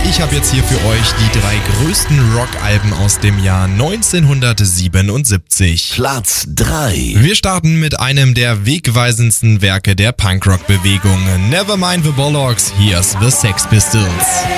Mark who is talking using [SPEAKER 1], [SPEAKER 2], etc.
[SPEAKER 1] ich habe jetzt hier für euch die 3 größten Rockalben aus dem Jahr 1977.
[SPEAKER 2] Platz 3.
[SPEAKER 1] Wir starten mit einem der wegweisendsten Werke der Punkrock-Bewegung. Nevermind the Bollocks, here's the Sex Pistols.